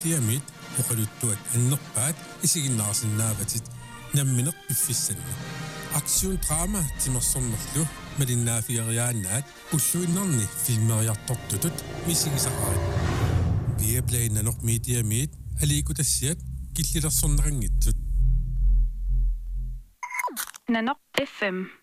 Diamit uqaluttuat annerpaat isiginnaarsinnaavatit nammineq piffissanni action drama timersornerlu malinnaaffieriaannaat ulluinnarni filmeriartortutut misigisaqarit Viaplay nanorp mediamit aliikutassiat killilersornerangitsut Nanop FM